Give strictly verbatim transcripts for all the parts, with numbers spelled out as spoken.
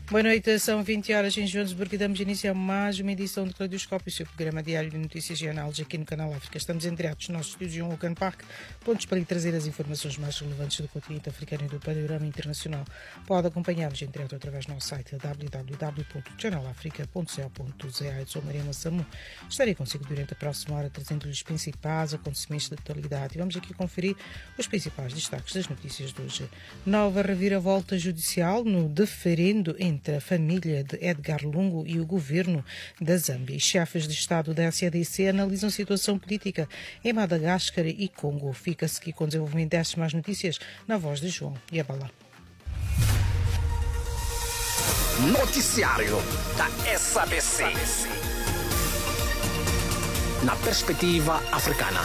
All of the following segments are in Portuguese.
Boa noite, são vinte horas em Joanesburgo e damos início a mais uma edição do Clareoscópio, o seu programa diário de notícias e análises aqui no Canal África. Estamos diretos nos nossos estúdios em Oakland Park, pontos para lhe trazer as informações mais relevantes do continente africano e do panorama internacional. Pode acompanhar-nos em direto através do nosso site w w w ponto channel africa ponto co ponto za. Eu sou Maria Massamu. Estarei consigo durante a próxima hora trazendo-lhe os principais acontecimentos da atualidade e vamos aqui conferir os principais destaques das notícias de hoje. Nova reviravolta judicial no deferendo entre entre a família de Edgar Lungu e o governo da Zâmbia. Chefes de Estado da S A D C analisam a situação política em Madagascar e Congo. Fica-se aqui com o desenvolvimento destas mais notícias na voz de João Yabala. Noticiário da S A B C. Na perspectiva africana.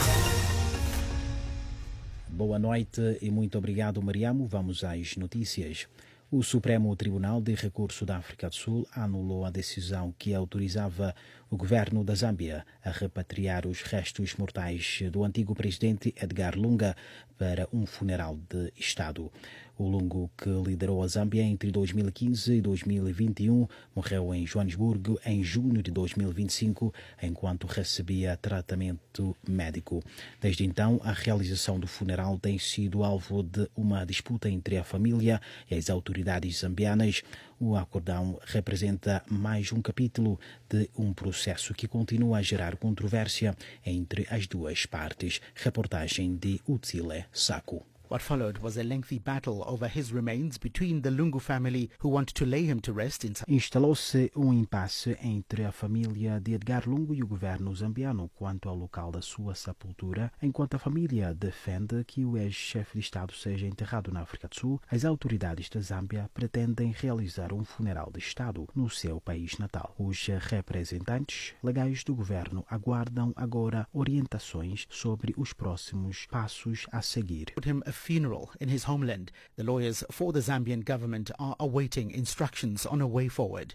Boa noite e muito obrigado, Mariamo. Vamos às notícias. O Supremo Tribunal de Recurso da África do Sul anulou a decisão que autorizava o governo da Zâmbia a repatriar os restos mortais do antigo presidente Edgar Lungu para um funeral de Estado. O Lungu, que liderou a Zâmbia entre dois mil e quinze e dois mil e vinte e um, morreu em Joanesburgo em junho de dois mil e vinte e cinco, enquanto recebia tratamento médico. Desde então, a realização do funeral tem sido alvo de uma disputa entre a família e as autoridades zambianas. O acordão representa mais um capítulo de um processo que continua a gerar controvérsia entre as duas partes. Reportagem de Utsile Sako. What followed was a lengthy battle over his remains between the Lungu family, who want to lay him to rest in... Instalou-se um impasse entre a família de Edgar Lungu e o governo zambiano quanto ao local da sua sepultura. Enquanto a família defende que o ex-chefe de Estado seja enterrado na África do Sul, as autoridades da Zâmbia pretendem realizar um funeral de Estado no seu país natal. Os representantes legais do governo aguardam agora orientações sobre os próximos passos a seguir. Funeral in his homeland. The lawyers for the Zambian government are awaiting instructions on a way forward.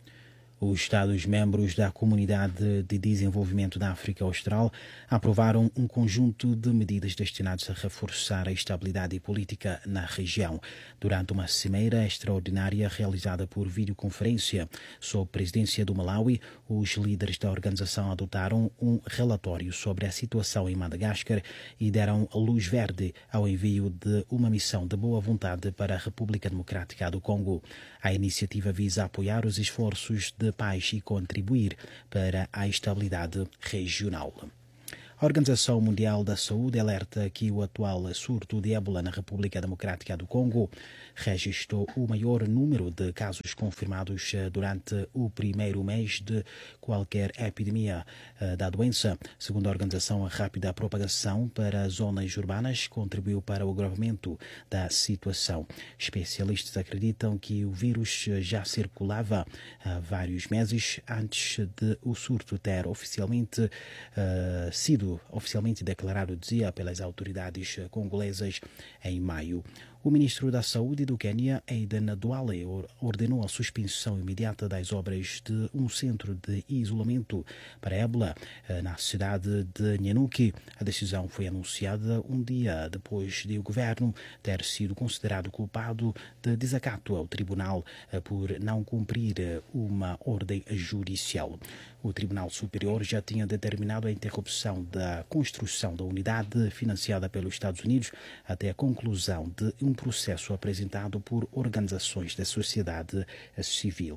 Os Estados-membros da Comunidade de Desenvolvimento da África Austral aprovaram um conjunto de medidas destinadas a reforçar a estabilidade política na região. Durante uma cimeira extraordinária realizada por videoconferência sob presidência do Malawi, os líderes da organização adotaram um relatório sobre a situação em Madagascar e deram luz verde ao envio de uma missão de boa vontade para a República Democrática do Congo. A iniciativa visa apoiar os esforços de paz e contribuir para a estabilidade regional. A Organização Mundial da Saúde alerta que o atual surto de ébola na República Democrática do Congo registrou o maior número de casos confirmados durante o primeiro mês de qualquer epidemia da doença. Segundo a organização, a rápida propagação para zonas urbanas contribuiu para o agravamento da situação. Especialistas acreditam que o vírus já circulava há vários meses antes de o surto ter oficialmente uh, sido oficialmente declarado, dizia, pelas autoridades congolesas em maio. O ministro da Saúde do Quênia, Aden Duale, ordenou a suspensão imediata das obras de um centro de isolamento para ébola na cidade de Nyanuki. A decisão foi anunciada um dia depois de o governo ter sido considerado culpado de desacato ao tribunal por não cumprir uma ordem judicial. O Tribunal Superior já tinha determinado a interrupção da construção da unidade financiada pelos Estados Unidos até a conclusão de um processo apresentado por organizações da sociedade civil.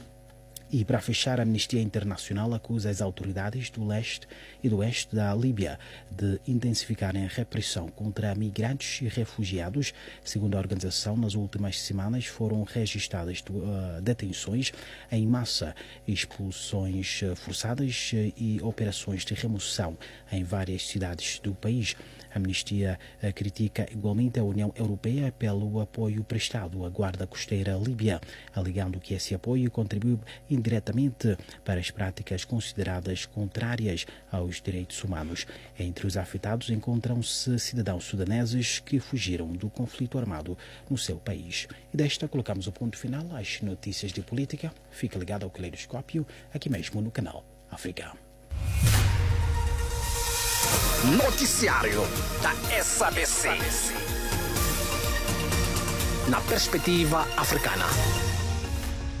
E para fechar, a Amnistia Internacional acusa as autoridades do leste e do oeste da Líbia de intensificarem a repressão contra migrantes e refugiados. Segundo a organização, nas últimas semanas foram registradas uh, detenções em massa, expulsões forçadas e operações de remoção em várias cidades do país. A Amnistia critica igualmente a União Europeia pelo apoio prestado à Guarda Costeira Líbia, alegando que esse apoio contribuiu indiretamente para as práticas consideradas contrárias aos direitos humanos. Entre os afetados encontram-se cidadãos sudaneses que fugiram do conflito armado no seu país. E desta colocamos o ponto final às notícias de política. Fique ligado ao Clareoscópio, aqui mesmo no canal África. Noticiário da S A B C. Na perspectiva africana.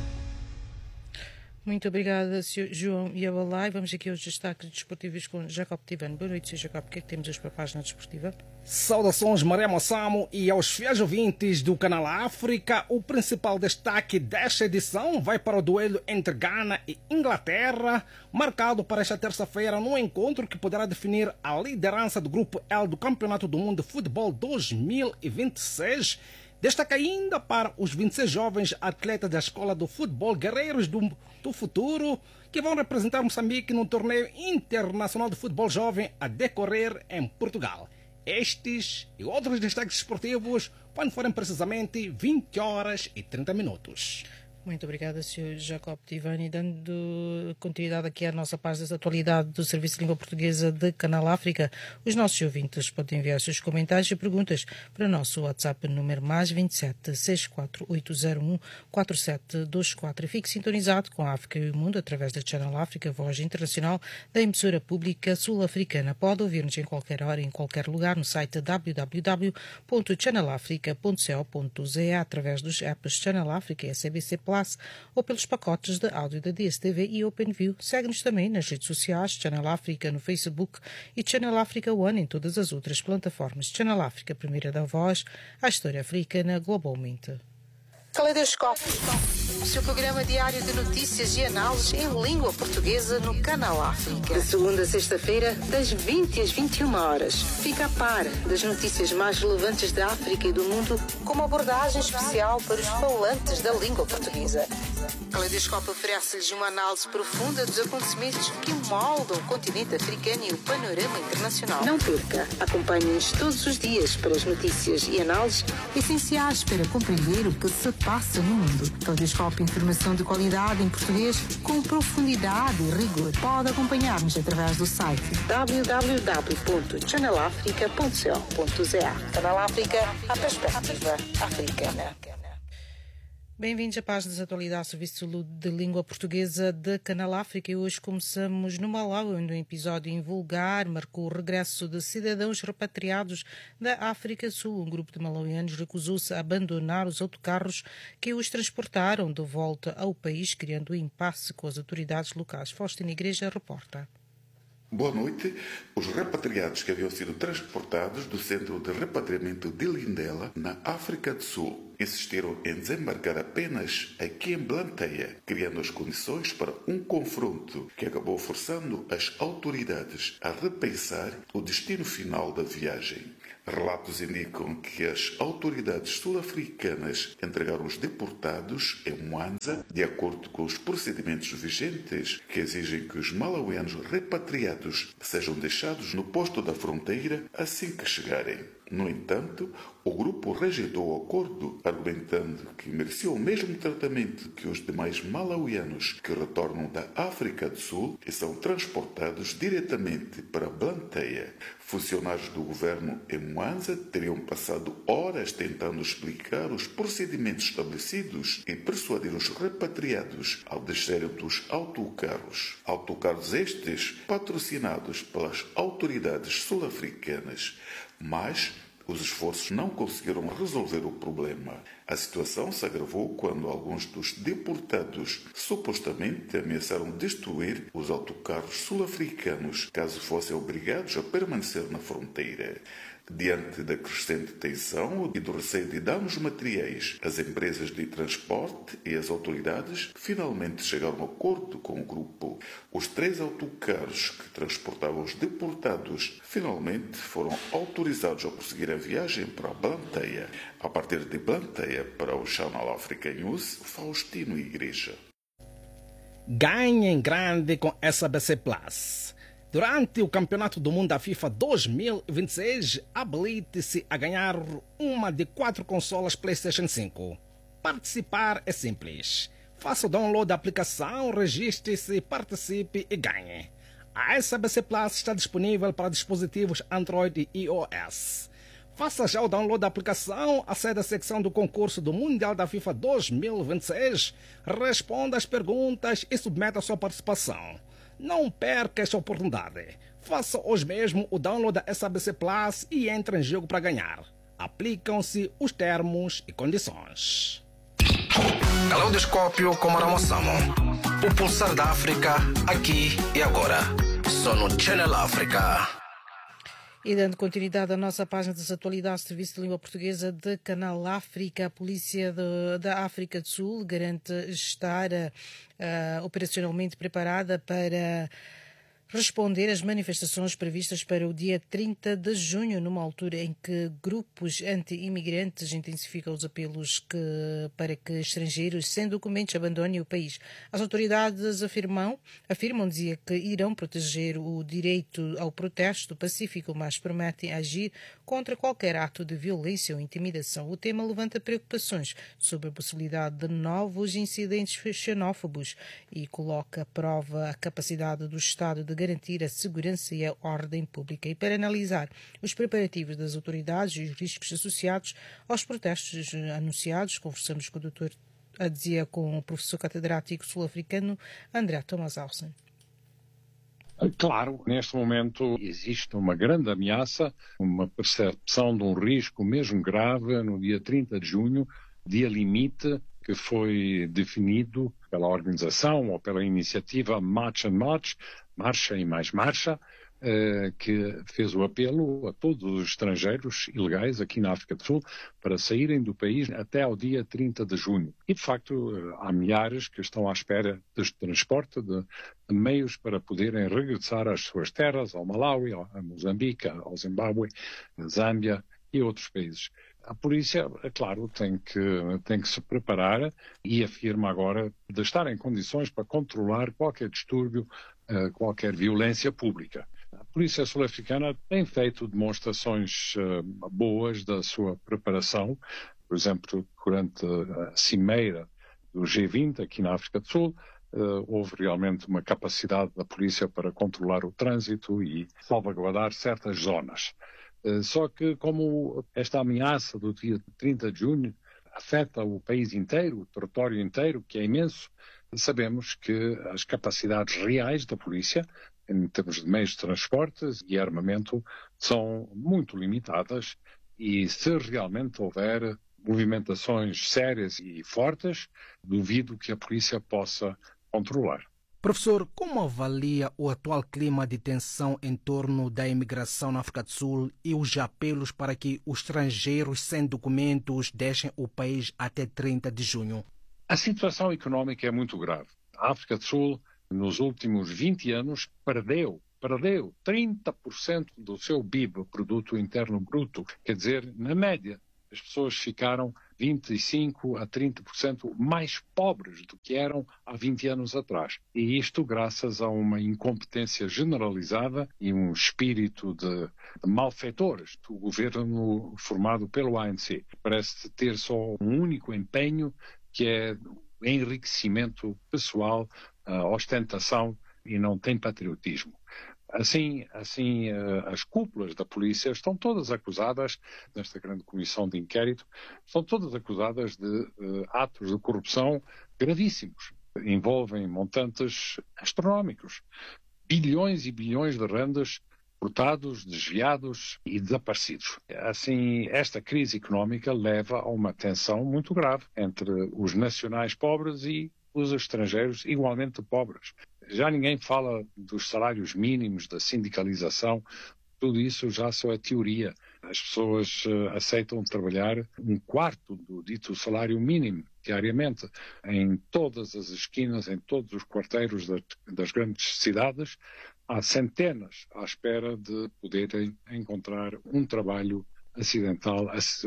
Muito obrigada, senhor João Yabalai. Vamos aqui aos destaques desportivos com Jacob Tivano. Boa noite, senhor Jacob. O que é que temos hoje para a página desportiva? Saudações, Maria Mossamo, e aos fiéis ouvintes do Canal África. O principal destaque desta edição vai para o duelo entre Gana e Inglaterra, marcado para esta terça-feira num encontro que poderá definir a liderança do Grupo L do Campeonato do Mundo de Futebol dois mil e vinte e seis. Destaca ainda para os vinte e seis jovens atletas da Escola do Futebol Guerreiros do, do Futuro, que vão representar Moçambique no torneio internacional de futebol jovem a decorrer em Portugal. Estes e outros destaques esportivos quando forem precisamente vinte horas e trinta minutos. Muito obrigada, senhor Jacob Tivani. Dando continuidade aqui à nossa página de atualidade do Serviço de Língua Portuguesa de Canal África, os nossos ouvintes podem enviar seus comentários e perguntas para o nosso WhatsApp número mais vinte e sete, seis quatro oito zero um, quatro sete dois quatro. Fique sintonizado com a África e o Mundo através da Channel África, voz internacional da emissora pública sul-africana. Pode ouvir-nos em qualquer hora, em qualquer lugar, no site w w w ponto channel africa ponto co ponto z a, através dos apps Channel África e S A B C Plus, ou pelos pacotes de áudio da D S T V e OpenView. Segue-nos também nas redes sociais, Channel África no Facebook e Channel África One em todas as outras plataformas. Channel África, primeira da voz, a história africana globalmente. Caleidoscópio, o seu programa diário de notícias e análises em língua portuguesa no Canal África. De segunda a sexta-feira, das vinte às vinte e uma horas. Fica a par das notícias mais relevantes da África e do mundo, com uma abordagem especial para os falantes da língua portuguesa. Caleidoscópio oferece-lhes uma análise profunda dos acontecimentos que moldam o continente africano e o panorama internacional. Não perca, acompanhe-nos todos os dias para as notícias e análises essenciais para compreender o que se passa no mundo. Caleidoscópio, informação de qualidade em português com profundidade e rigor. Pode acompanhar-nos através do site w w w ponto channel africa ponto co ponto z a. Canal África, a perspectiva africana. Bem-vindos à página de atualidade do Serviço de Língua Portuguesa de Canal África. E hoje começamos no Malau, onde um episódio invulgar marcou o regresso de cidadãos repatriados da África do Sul. Um grupo de malauianos recusou-se a abandonar os autocarros que os transportaram de volta ao país, criando um impasse com as autoridades locais. Faustina Igreja reporta. Boa noite. Os repatriados que haviam sido transportados do centro de repatriamento de Lindela, na África do Sul, insistiram em desembarcar apenas aqui em Blantyre, criando as condições para um confronto que acabou forçando as autoridades a repensar o destino final da viagem. Relatos indicam que as autoridades sul-africanas entregaram os deportados em Mwanza de acordo com os procedimentos vigentes que exigem que os malauianos repatriados sejam deixados no posto da fronteira assim que chegarem. No entanto, o grupo rejeitou o acordo, argumentando que mereciam o mesmo tratamento que os demais malauianos que retornam da África do Sul e são transportados diretamente para Blantyre. Funcionários do governo em Mwanza teriam passado horas tentando explicar os procedimentos estabelecidos e persuadir os repatriados ao descerem dos autocarros. Autocarros estes patrocinados pelas autoridades sul-africanas. Mas os esforços não conseguiram resolver o problema. A situação se agravou quando alguns dos deportados supostamente ameaçaram destruir os autocarros sul-africanos caso fossem obrigados a permanecer na fronteira. Diante da crescente tensão e do receio de danos materiais, as empresas de transporte e as autoridades finalmente chegaram a acordo com o grupo. Os três autocarros que transportavam os deportados finalmente foram autorizados a prosseguir a viagem para Blantyre. A partir de Blantyre para o Channel Africa News, Faustino Igreja. Ganhem grande com S A B C Plus. Durante o Campeonato do Mundo da FIFA dois mil e vinte e seis, habilite-se a ganhar uma de quatro consolas PlayStation cinco. Participar é simples. Faça o download da aplicação, registre-se, participe e ganhe. A S A B C Plus está disponível para dispositivos Android e iOS. Faça já o download da aplicação, acede à secção do concurso do Mundial da FIFA dois mil e vinte e seis, responda às perguntas e submeta a sua participação. Não perca esta oportunidade. Faça hoje mesmo o download da S A B C Plus e entre em jogo para ganhar. Aplicam-se os termos e condições. Caleidoscópio com Maria Mossamo. O pulsar da África, aqui e agora. Só no Channel África. E dando continuidade à nossa página das atualidades do Serviço de Língua Portuguesa de Canal África, a Polícia de, da África do Sul garante estar uh, operacionalmente preparada para responder às manifestações previstas para o dia trinta de junho, numa altura em que grupos anti-imigrantes intensificam os apelos que, para que estrangeiros sem documentos abandonem o país. As autoridades afirmam, afirmam dizia, que irão proteger o direito ao protesto pacífico, mas prometem agir contra qualquer ato de violência ou intimidação. O tema levanta preocupações sobre a possibilidade de novos incidentes xenófobos e coloca à prova a capacidade do Estado de garantir a segurança e a ordem pública. E para analisar os preparativos das autoridades e os riscos associados aos protestos anunciados, conversamos com o doutor Adzia, com o professor catedrático sul-africano André Thomas Hausen. Claro, neste momento existe uma grande ameaça, uma percepção de um risco mesmo grave no dia trinta de junho, dia limite que foi definido pela organização ou pela iniciativa March and March, Marcha e Mais Marcha, eh, que fez o apelo a todos os estrangeiros ilegais aqui na África do Sul para saírem do país até ao dia trinta de junho. E, de facto, eh, há milhares que estão à espera de transporte, de, de meios para poderem regressar às suas terras, ao Malawi, ao, a Moçambique, ao Zimbábue, a Zâmbia e outros países. A polícia, é claro, tem que, tem que se preparar e afirma agora de estar em condições para controlar qualquer distúrbio, uh, qualquer violência pública. A polícia sul-africana tem feito demonstrações uh, boas da sua preparação, por exemplo, durante a cimeira do G vinte aqui na África do Sul, uh, houve realmente uma capacidade da polícia para controlar o trânsito e salvaguardar certas zonas. Só que como esta ameaça do dia trinta de junho afeta o país inteiro, o território inteiro, que é imenso, sabemos que as capacidades reais da polícia, em termos de meios de transporte e armamento, são muito limitadas e se realmente houver movimentações sérias e fortes, duvido que a polícia possa controlar. Professor, como avalia o atual clima de tensão em torno da imigração na África do Sul e os apelos para que os estrangeiros sem documentos deixem o país até trinta de junho? A situação económica é muito grave. A África do Sul, nos últimos vinte anos, perdeu, perdeu trinta por cento do seu P I B, Produto Interno Bruto. Quer dizer, na média, as pessoas ficaram vinte e cinco a trinta por cento mais pobres do que eram há vinte anos atrás. E isto graças a uma incompetência generalizada e um espírito de, de malfeitores do governo formado pelo A N C. Parece ter só um único empenho, que é o enriquecimento pessoal, a ostentação, e não tem patriotismo. Assim, assim, as cúpulas da polícia estão todas acusadas, nesta grande comissão de inquérito, estão todas acusadas de uh, atos de corrupção gravíssimos. Envolvem montantes astronómicos, bilhões e bilhões de rendas furtados, desviados e desaparecidos. Assim, esta crise económica leva a uma tensão muito grave entre os nacionais pobres e os estrangeiros igualmente pobres. Já ninguém fala dos salários mínimos, da sindicalização, tudo isso já só é teoria. As pessoas uh, aceitam trabalhar um quarto do dito salário mínimo diariamente em todas as esquinas, em todos os quarteiros das, das grandes cidades. Há centenas à espera de poderem encontrar um trabalho acidental,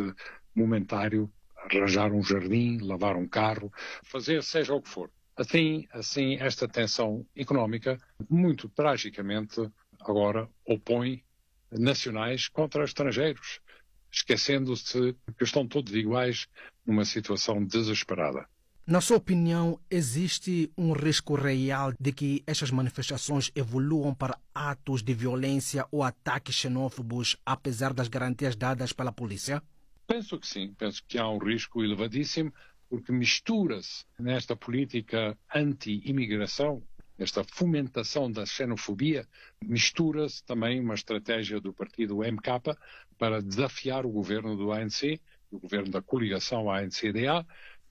momentário, arranjar um jardim, lavar um carro, fazer seja o que for. Assim, assim, esta tensão económica, muito tragicamente, agora opõe nacionais contra estrangeiros, esquecendo-se que estão todos iguais numa situação desesperada. Na sua opinião, existe um risco real de que estas manifestações evoluam para atos de violência ou ataques xenófobos, apesar das garantias dadas pela polícia? Penso que sim, penso que há um risco elevadíssimo, porque mistura-se nesta política anti-imigração, esta fomentação da xenofobia, mistura-se também uma estratégia do partido M K para desafiar o governo do A N C, o governo da coligação A N C D A,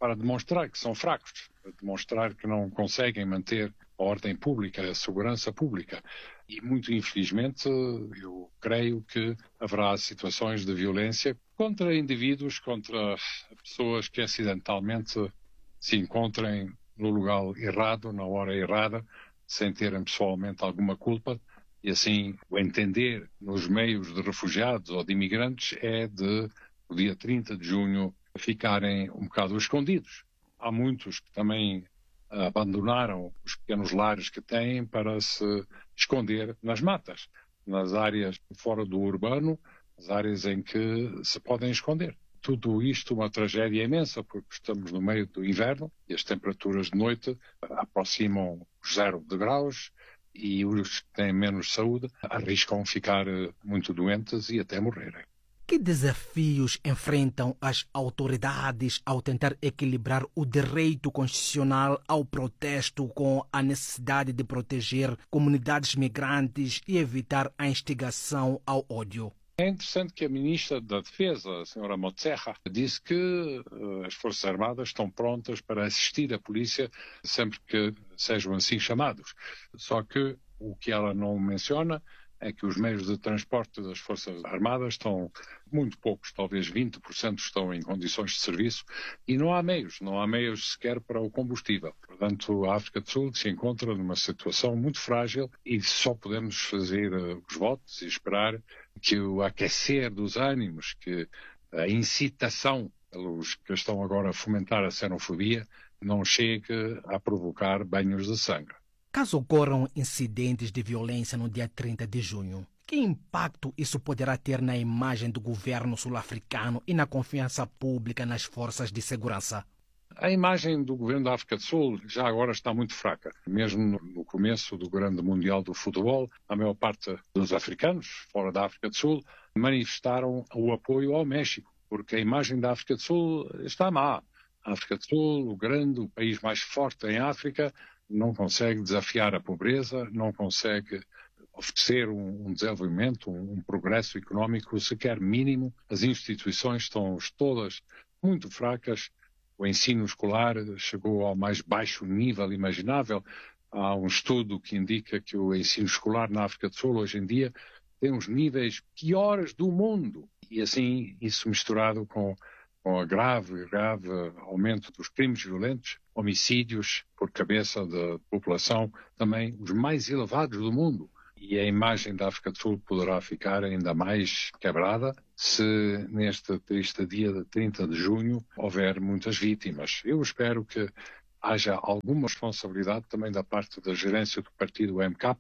para demonstrar que são fracos, para demonstrar que não conseguem manter a ordem pública, a segurança pública. E, muito infelizmente, eu creio que haverá situações de violência contra indivíduos, contra pessoas que acidentalmente se encontrem no lugar errado, na hora errada, sem terem pessoalmente alguma culpa. E assim, o entender nos meios de refugiados ou de imigrantes é de, no dia trinta de junho, ficarem um bocado escondidos. Há muitos que também abandonaram os pequenos lares que têm para se esconder nas matas, nas áreas fora do urbano, as áreas em que se podem esconder. Tudo isto uma tragédia imensa, porque estamos no meio do inverno e as temperaturas de noite aproximam os zero de graus e os que têm menos saúde arriscam ficar muito doentes e até morrerem. Que desafios enfrentam as autoridades ao tentar equilibrar o direito constitucional ao protesto com a necessidade de proteger comunidades migrantes e evitar a instigação ao ódio? É interessante que a Ministra da Defesa, a senhora Motserra, disse que uh, as Forças Armadas estão prontas para assistir a polícia sempre que sejam assim chamados. Só que o que ela não menciona é que os meios de transporte das Forças Armadas estão muito poucos, talvez vinte por cento estão em condições de serviço e não há meios, não há meios sequer para o combustível. Portanto, a África do Sul se encontra numa situação muito frágil e só podemos fazer uh, os votos e esperar que o aquecer dos ânimos, que a incitação pelos que estão agora a fomentar a xenofobia não chegue a provocar banhos de sangue. Caso ocorram incidentes de violência no dia trinta de junho, que impacto isso poderá ter na imagem do governo sul-africano e na confiança pública nas forças de segurança? A imagem do governo da África do Sul já agora está muito fraca. Mesmo no começo do grande mundial do futebol, a maior parte dos africanos, fora da África do Sul, manifestaram o apoio ao México, porque a imagem da África do Sul está má. A África do Sul, o grande, o país mais forte em África, não consegue desafiar a pobreza, não consegue oferecer um, um desenvolvimento, um, um progresso económico sequer mínimo. As instituições estão todas muito fracas. O ensino escolar chegou ao mais baixo nível imaginável. Há um estudo que indica que o ensino escolar na África do Sul hoje em dia tem os níveis piores do mundo. E assim, isso misturado com com o grave, grave aumento dos crimes violentos, homicídios por cabeça da população, também os mais elevados do mundo. E a imagem da África do Sul poderá ficar ainda mais quebrada se neste triste dia de trinta de junho houver muitas vítimas. Eu espero que haja alguma responsabilidade também da parte da gerência do partido M K,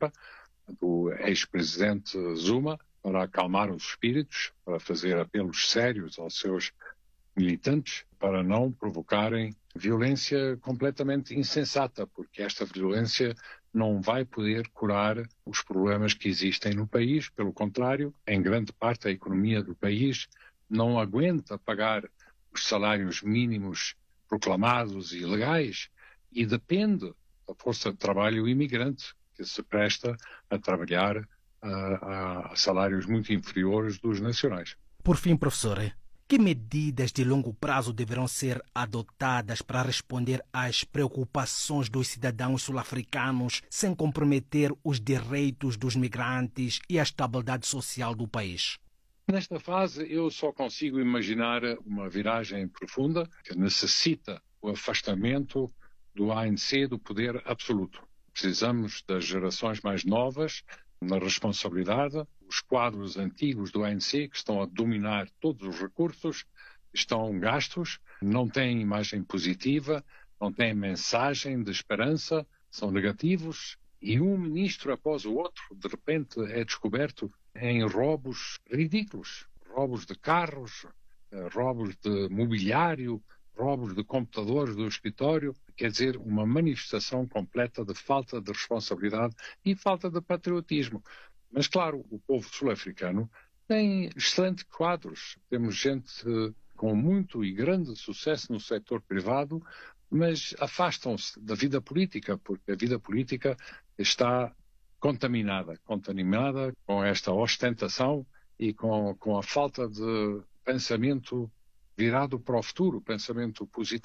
do ex-presidente Zuma, para acalmar os espíritos, para fazer apelos sérios aos seus militantes para não provocarem violência completamente insensata, porque esta violência não vai poder curar os problemas que existem no país. Pelo contrário, em grande parte a economia do país não aguenta pagar os salários mínimos proclamados e legais e depende da força de trabalho imigrante que se presta a trabalhar a, a salários muito inferiores dos nacionais. Por fim, professor, que medidas de longo prazo deverão ser adotadas para responder às preocupações dos cidadãos sul-africanos sem comprometer os direitos dos migrantes e a estabilidade social do país? Nesta fase, eu só consigo imaginar uma viragem profunda que necessita o afastamento do A N C do poder absoluto. Precisamos das gerações mais novas na responsabilidade. Os quadros antigos do A N C, que estão a dominar todos os recursos, estão gastos, não têm imagem positiva, não têm mensagem de esperança, são negativos, e um ministro após o outro, de repente, é descoberto em roubos ridículos, roubos de carros, roubos de mobiliário, roubos de computadores do escritório, quer dizer, uma manifestação completa de falta de responsabilidade e falta de patriotismo. Mas, claro, o povo sul-africano tem excelentes quadros. Temos gente com muito e grande sucesso no setor privado, mas afastam-se da vida política, porque a vida política está contaminada, contaminada com esta ostentação e com, com a falta de pensamento virado para o futuro, pensamento positivo.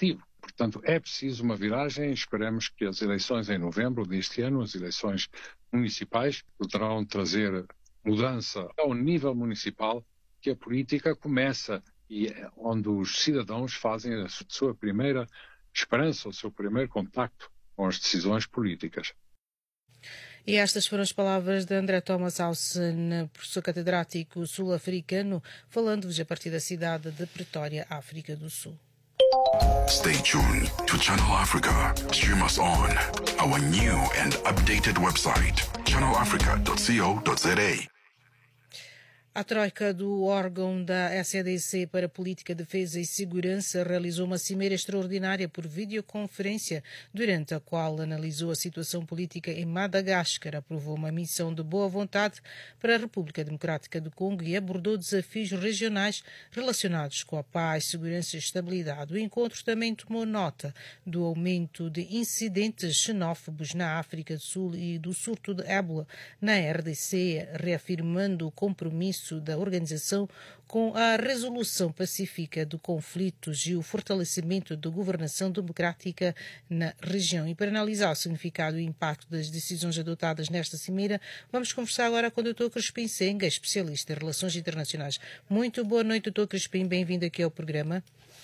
portanto, é preciso uma viragem. Esperemos que as eleições em novembro deste ano, as eleições municipais, poderão trazer mudança ao nível municipal, que a política começa e é onde os cidadãos fazem a sua primeira esperança, o seu primeiro contacto com as decisões políticas. E estas foram as palavras de André Thomas Hausen, professor catedrático sul-africano, falando-vos a partir da cidade de Pretória, África do Sul. Stay tuned to Channel Africa. Stream us on our new and updated website, channel africa dot co dot za. A troika do órgão da S A D C para Política, Defesa e Segurança realizou uma cimeira extraordinária por videoconferência, durante a qual analisou a situação política em Madagascar, aprovou uma missão de boa vontade para a República Democrática do Congo e abordou desafios regionais relacionados com a paz, segurança e estabilidade. O encontro também tomou nota do aumento de incidentes xenófobos na África do Sul e do surto de ébola na R D C, reafirmando o compromisso da organização com a resolução pacífica de conflitos e o fortalecimento da governação democrática na região. E para analisar o significado e o impacto das decisões adotadas nesta cimeira, vamos conversar agora com o doutor Crispim Senga, especialista em relações internacionais. Muito boa noite, doutor Crispim, bem-vindo aqui ao programa.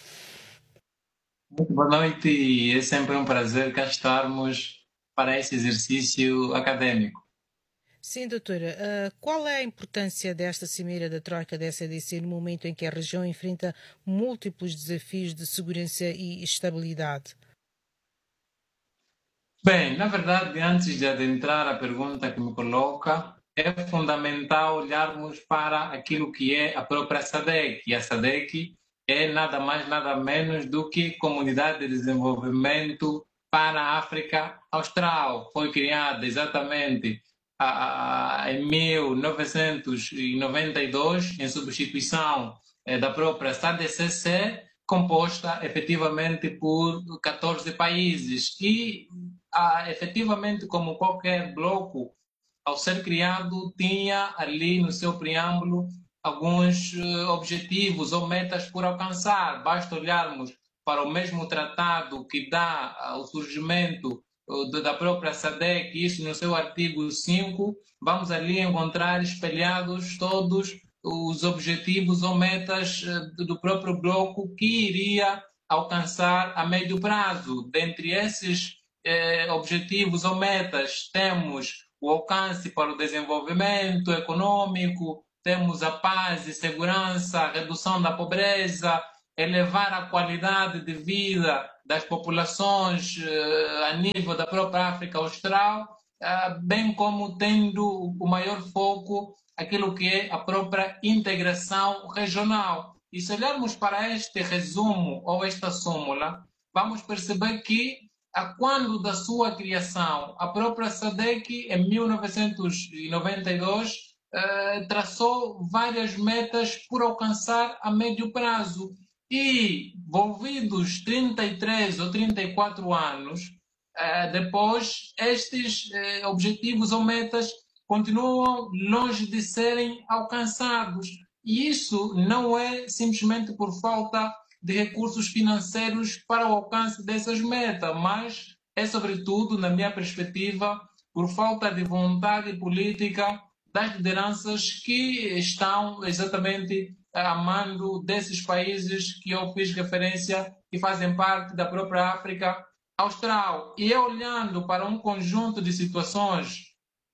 Muito boa noite, e é sempre um prazer cá estarmos para esse exercício acadêmico. Sim, doutora. Uh, qual é a importância desta cimeira da Troika da S A D C no momento em que a região enfrenta múltiplos desafios de segurança e estabilidade? Bem, na verdade, antes de adentrar a pergunta que me coloca, é fundamental olharmos para aquilo que é a própria S A D C. E a S A D C é nada mais, nada menos do que Comunidade de Desenvolvimento para a África Austral. Foi criada exatamente em mil novecentos e noventa e dois, em substituição eh, da própria S A D C C, composta efetivamente por catorze países. E, ah, efetivamente, como qualquer bloco, ao ser criado, tinha ali no seu preâmbulo alguns uh, objetivos ou metas por alcançar. Basta olharmos para o mesmo tratado que dá uh, o surgimento da própria S A D C, isso no seu artigo cinco, vamos ali encontrar espelhados todos os objetivos ou metas do próprio bloco que iria alcançar a médio prazo. Dentre esses eh, objetivos ou metas, temos o alcance para o desenvolvimento econômico, temos a paz e segurança, a redução da pobreza, elevar a qualidade de vida das populações uh, a nível da própria África Austral, uh, bem como tendo o maior foco aquilo que é a própria integração regional. E se olharmos para este resumo ou esta súmula, vamos perceber que, a quando da sua criação, a própria S A D C, em mil novecentos e noventa e dois, uh, traçou várias metas por alcançar a médio prazo. E, envolvidos trinta e três ou trinta e quatro anos, eh, depois, estes eh, objetivos ou metas continuam longe de serem alcançados. E isso não é simplesmente por falta de recursos financeiros para o alcance dessas metas, mas é, sobretudo, na minha perspectiva, por falta de vontade política das lideranças que estão exatamente a mando desses países que eu fiz referência, que fazem parte da própria África Austral. E é olhando para um conjunto de situações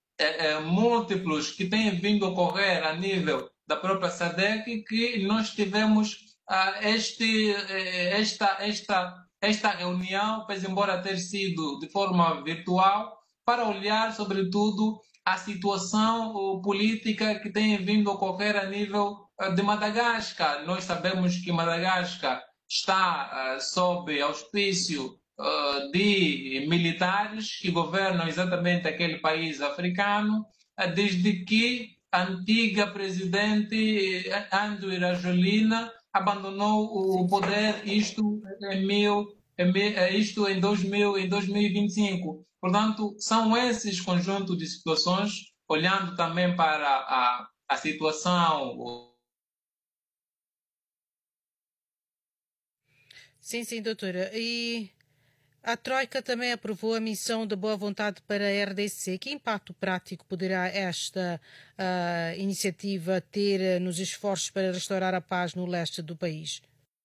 é, é, múltiplos que têm vindo a ocorrer a nível da própria S A D C que nós tivemos ah, este, esta, esta, esta reunião, pois embora ter sido de forma virtual, para olhar, sobretudo, a situação política que tem vindo a ocorrer a nível de Madagascar. Nós sabemos que Madagascar está uh, sob auspício uh, de militares que governam exatamente aquele país africano, uh, desde que a antiga presidente Andry Rajoelina abandonou o poder, isto em, mil, em, isto em, dois mil, em dois mil e vinte e cinco. Portanto, são esses conjuntos de situações, olhando também para a, a situação. Sim, sim, doutora. E a Troika também aprovou a missão de boa vontade para a R D C. Que impacto prático poderá esta uh, iniciativa ter nos esforços para restaurar a paz no leste do país?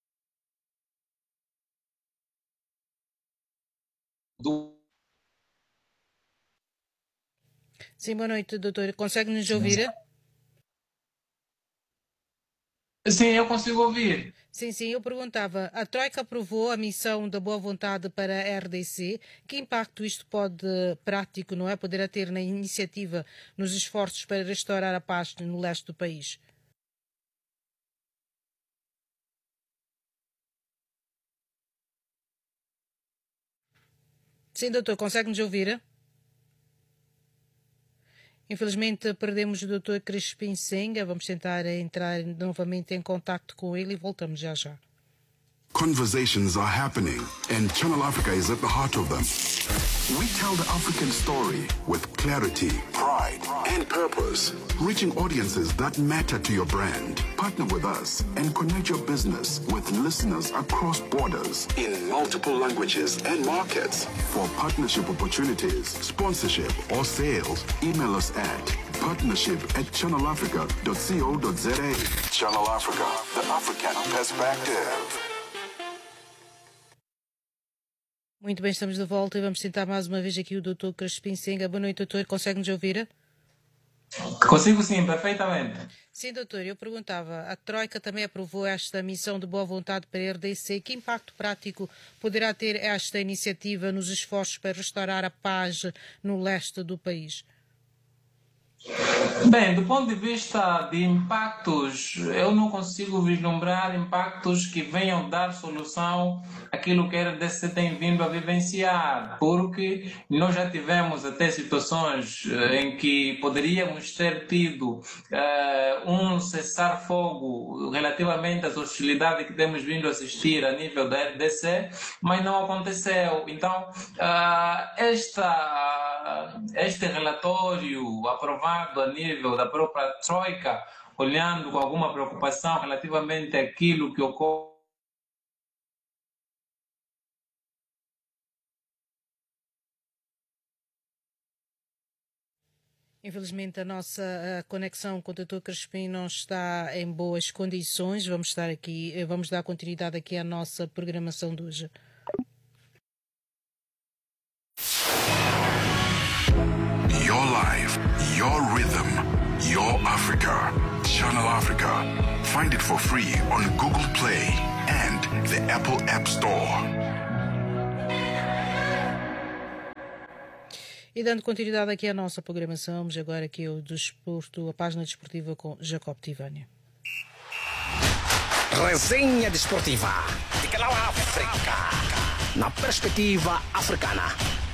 Do... Sim, boa noite, doutora. Consegue nos ouvir? Sim, eu consigo ouvir. Sim, sim, eu perguntava, a Troika aprovou a missão da boa vontade para a R D C. Que impacto isto pode, prático, não é, poderá ter na iniciativa, nos esforços para restaurar a paz no leste do país? Sim, doutor, consegue nos ouvir? Infelizmente perdemos o doutor Crispim Senga. Vamos tentar entrar novamente em contato com ele e voltamos já já. Conversations are happening, and Channel Africa is at the heart of them. We tell the African story with clarity, pride, and purpose, reaching audiences that matter to your brand. Partner with us and connect your business with listeners across borders in multiple languages and markets. For partnership opportunities, sponsorship, or sales, email us at partnership at channel africa dot co dot za. Channel Africa, the African perspective. Muito bem, estamos de volta e vamos tentar mais uma vez aqui o doutor Crispim Senga. Boa noite, doutor. Consegue-nos ouvir? Consigo sim, perfeitamente. Sim, doutor. Eu perguntava, a Troika também aprovou esta missão de boa vontade para a R D C. Que impacto prático poderá ter esta iniciativa nos esforços para restaurar a paz no leste do país? Bem, do ponto de vista de impactos, eu não consigo vislumbrar impactos que venham dar solução àquilo que a R D C tem vindo a vivenciar, porque nós já tivemos até situações em que poderíamos ter tido uh, um cessar-fogo relativamente às hostilidades que temos vindo a assistir a nível da R D C, mas não aconteceu. Então, uh, esta, este relatório aprovado a nível da própria Troika, olhando com alguma preocupação relativamente àquilo que ocorre. Infelizmente a nossa a conexão com o doutor Crispim não está em boas condições. Vamos estar aqui, vamos dar continuidade aqui à nossa programação de hoje. Your life, your rhythm, your Africa. Channel Africa. Find it for free on Google Play and the Apple App Store. E dando continuidade aqui à nossa programação, vamos agora aqui ao desporto, a página desportiva com Jacob Tivani. Resenha desportiva de Canal África, na perspectiva africana.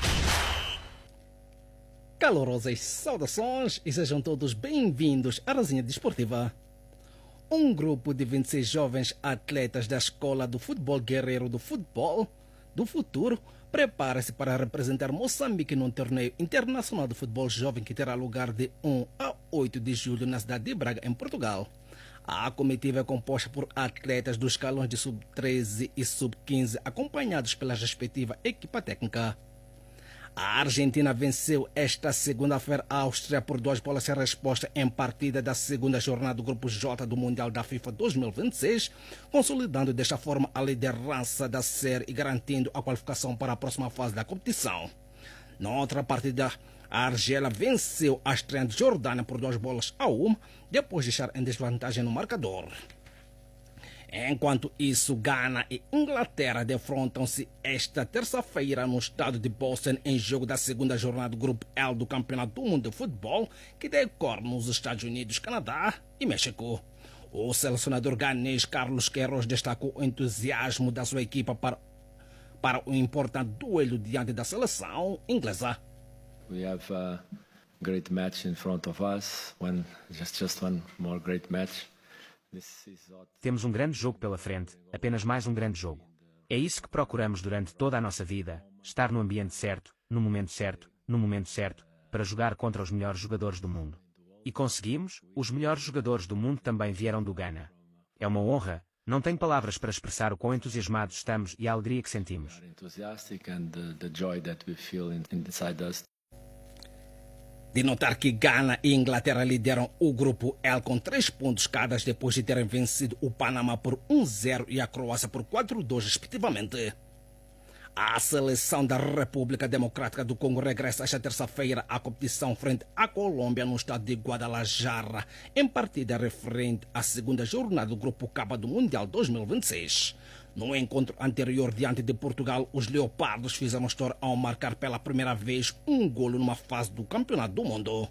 Calorosas saudações e sejam todos bem-vindos à Resenha Desportiva. Um grupo de vinte e seis jovens atletas da Escola do Futebol Guerreiro do Futebol do Futuro prepara-se para representar Moçambique num torneio internacional de futebol jovem que terá lugar de um a oito de julho na cidade de Braga, em Portugal. A comitiva é composta por atletas dos escalões de sub treze e sub quinze, acompanhados pela respectiva equipa técnica. A Argentina venceu esta segunda-feira a Áustria por duas bolas sem resposta em partida da segunda jornada do Grupo J do Mundial da FIFA dois mil e vinte e seis, consolidando desta forma a liderança da série e garantindo a qualificação para a próxima fase da competição. Na outra partida, a Argélia venceu a estreante Jordânia por duas bolas a uma, depois de estar em desvantagem no marcador. Enquanto isso, Gana e Inglaterra defrontam-se esta terça-feira no estado de Boston em jogo da segunda jornada do Grupo L do Campeonato do Mundo de Futebol, que decorre nos Estados Unidos, Canadá e México. O selecionador ganês Carlos Queiroz destacou o entusiasmo da sua equipa para, para o importante duelo diante da seleção inglesa. We have a great match in front of us, one, just, just one more great match. Temos um grande jogo pela frente, apenas mais um grande jogo. É isso que procuramos durante toda a nossa vida, estar no ambiente certo, no momento certo, no momento certo, para jogar contra os melhores jogadores do mundo. E conseguimos, os melhores jogadores do mundo também vieram do Ghana. É uma honra, Não tenho palavras para expressar o quão entusiasmados estamos e a alegria que sentimos. De notar que Gana e Inglaterra lideram o grupo L com três pontos cada depois de terem vencido o Panamá por um a zero e a Croácia por quatro a dois, respectivamente. A seleção da República Democrática do Congo regressa esta terça-feira à competição frente à Colômbia no estado de Guadalajara, em partida referente à segunda jornada do Grupo K do Mundial dois mil e vinte e seis. No encontro anterior diante de Portugal, os Leopardos fizeram história ao marcar pela primeira vez um golo numa fase do Campeonato do Mundo.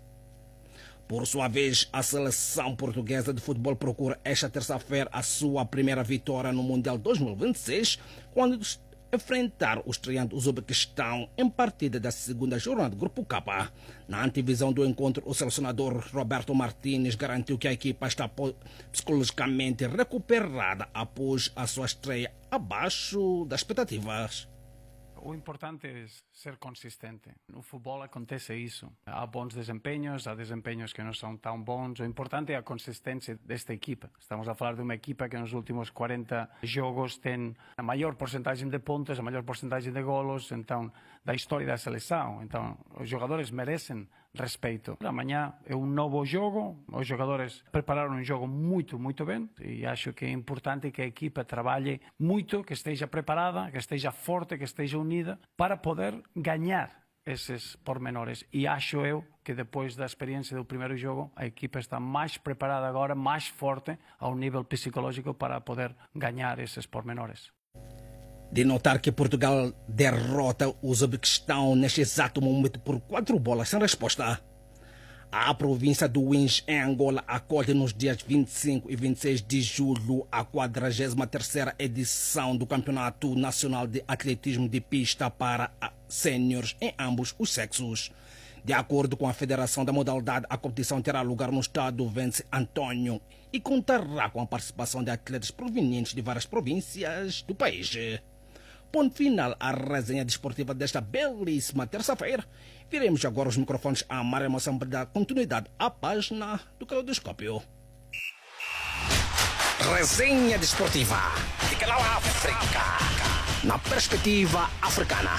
Por sua vez, a seleção portuguesa de futebol procura esta terça-feira a sua primeira vitória no Mundial dois mil e vinte e seis, quando enfrentar o estreante Uzbequistão em partida da segunda jornada do Grupo K. Na antevisão do encontro, o selecionador Roberto Martínez garantiu que a equipa está psicologicamente recuperada após a sua estreia abaixo das expectativas. O importante é ser consistente. No futebol acontece isso. Há bons desempenhos, há desempenhos que não são tão bons. O importante é a consistência desta equipa. Estamos a falar de uma equipa que nos últimos quarenta jogos tem a maior porcentagem de pontos, a maior porcentagem de golos, então, da história da seleção. Então, os jogadores merecem respeito. Amanhã é um novo jogo, os jogadores prepararam um jogo muito, muito bem e acho que é importante que a equipa trabalhe muito, que esteja preparada, que esteja forte, que esteja unida para poder ganhar esses pormenores. E acho eu que depois da experiência do primeiro jogo, a equipa está mais preparada agora, mais forte ao nível psicológico para poder ganhar esses pormenores. De notar que Portugal derrota o Uzbequistão neste exato momento por quatro bolas sem resposta. A província do Winch, em Angola, acolhe nos dias vinte e cinco e vinte e seis de julho a quadragésima terceira edição do Campeonato Nacional de Atletismo de Pista para séniores em ambos os sexos. De acordo com a Federação da Modalidade, a competição terá lugar no estado do Vence Antônio e contará com a participação de atletas provenientes de várias províncias do país. Ponto final à resenha desportiva desta belíssima terça-feira. Viremos agora os microfones a Maria Moção para dar continuidade à página do Caleidoscópio. Resenha desportiva de Canal África, na perspectiva africana.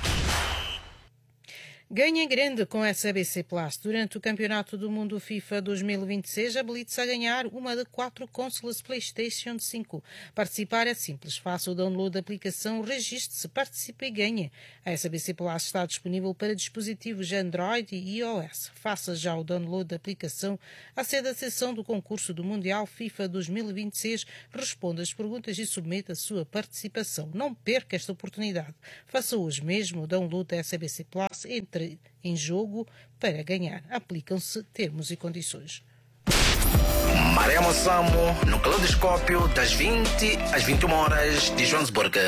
Ganha grande com a S B C Plus. Durante o Campeonato do Mundo FIFA dois mil e vinte e seis, habilite-se a ganhar uma de quatro consolas PlayStation cinco. Participar é simples. Faça o download da aplicação, registre-se, participe e ganhe. A S B C Plus está disponível para dispositivos Android e iOS. Faça já o download da aplicação, aceda à seção do concurso do Mundial FIFA dois mil e vinte e seis, responda as perguntas e submeta a sua participação. Não perca esta oportunidade. Faça hoje mesmo o download da S B C Plus, entre em jogo para ganhar. Aplicam-se termos e condições. Maria Moçamo, no Caleidoscópio, das vinte às vinte e uma horas de Joanesburgo.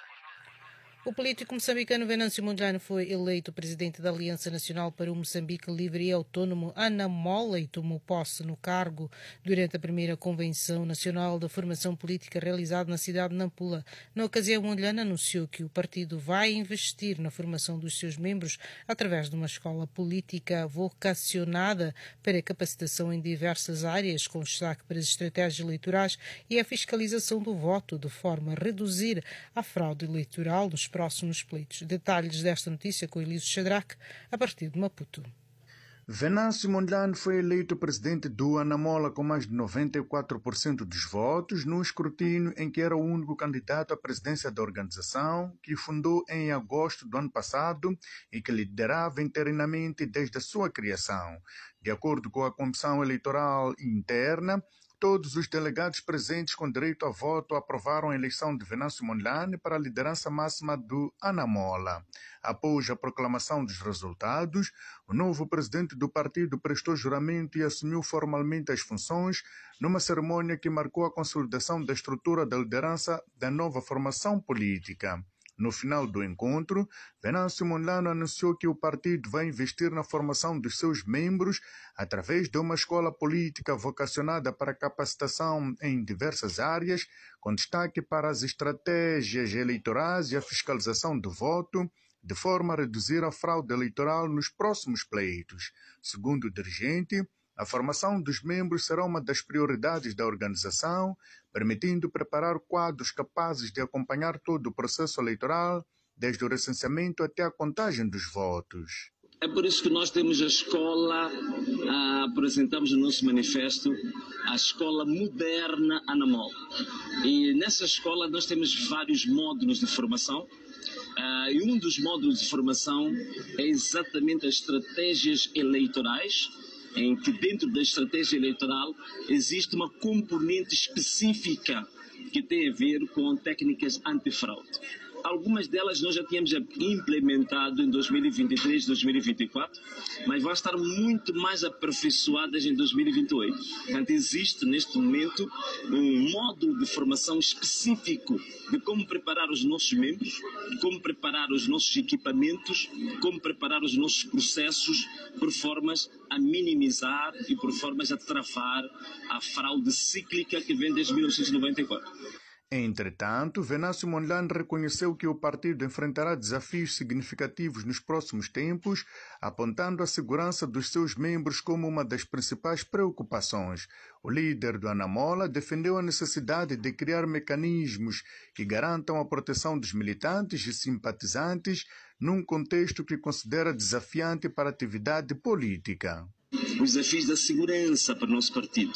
O político moçambicano Venâncio Mondlane foi eleito presidente da Aliança Nacional para o Moçambique Livre e Autónomo, ANAMOLA, e tomou posse no cargo durante a primeira Convenção Nacional da Formação Política realizada na cidade de Nampula. Na ocasião, Mondlane anunciou que o partido vai investir na formação dos seus membros através de uma escola política vocacionada para capacitação em diversas áreas, com destaque para as estratégias eleitorais e a fiscalização do voto, de forma a reduzir a fraude eleitoral nos próximos pleitos. Detalhes desta notícia com Elísio Shadraque, a partir de Maputo. Venâncio Mondlane foi eleito presidente do ANAMOLA com mais de noventa e quatro por cento dos votos, num escrutínio em que era o único candidato à presidência da organização, que fundou em agosto do ano passado e que liderava interinamente desde a sua criação. De acordo com a Comissão Eleitoral Interna, todos os delegados presentes com direito a voto aprovaram a eleição de Venâncio Mondlane para a liderança máxima do ANAMOLA. Após a proclamação dos resultados, o novo presidente do partido prestou juramento e assumiu formalmente as funções numa cerimônia que marcou a consolidação da estrutura da liderança da nova formação política. No final do encontro, Venâncio Mondlane anunciou que o partido vai investir na formação dos seus membros através de uma escola política vocacionada para capacitação em diversas áreas, com destaque para as estratégias eleitorais e a fiscalização do voto, de forma a reduzir a fraude eleitoral nos próximos pleitos. Segundo o dirigente, A formação dos membros será uma das prioridades da organização, permitindo preparar quadros capazes de acompanhar todo o processo eleitoral, desde o recenseamento até a contagem dos votos. É por isso que nós temos a escola, ah, apresentamos no nosso manifesto, a escola moderna Anamol. E nessa escola nós temos vários módulos de formação, ah, e um dos módulos de formação é exatamente as estratégias eleitorais, em que dentro da estratégia eleitoral existe uma componente específica que tem a ver com técnicas antifraude. Algumas delas nós já tínhamos implementado em dois mil e vinte e três, dois mil e vinte e quatro, mas vão estar muito mais aperfeiçoadas em dois mil e vinte e oito. Portanto, existe neste momento um módulo de formação específico de como preparar os nossos membros, como preparar os nossos equipamentos, como preparar os nossos processos, por formas a minimizar e por formas a travar a fraude cíclica que vem desde mil novecentos e noventa e quatro. Entretanto, Venâncio Mondlane reconheceu que o partido enfrentará desafios significativos nos próximos tempos, apontando a segurança dos seus membros como uma das principais preocupações. O líder do Anamola defendeu a necessidade de criar mecanismos que garantam a proteção dos militantes e simpatizantes num contexto que considera desafiante para a atividade política. Os desafios da segurança para o nosso partido.